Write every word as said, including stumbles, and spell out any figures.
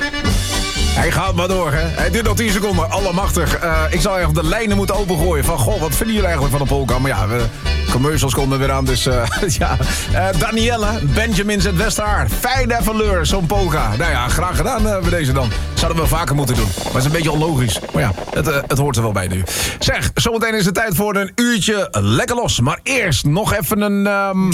Hij gaat maar door, hè. Hij duurt nog tien seconden. Allemachtig. Uh, ik zou echt de lijnen moeten opengooien. Van, goh, wat vinden jullie eigenlijk van de polka? Maar ja, we, commercials komen weer aan, dus uh, ja. Uh, Danielle, Benjamin zet Westhaar. Fijne valeur, zo'n polka. Nou ja, graag gedaan uh, bij deze dan. Zouden we wel vaker moeten doen. Maar het is een beetje onlogisch. Maar ja, het, uh, het hoort er wel bij nu. Zeg, zometeen is het tijd voor een uurtje lekker los. Maar eerst nog even een... Um...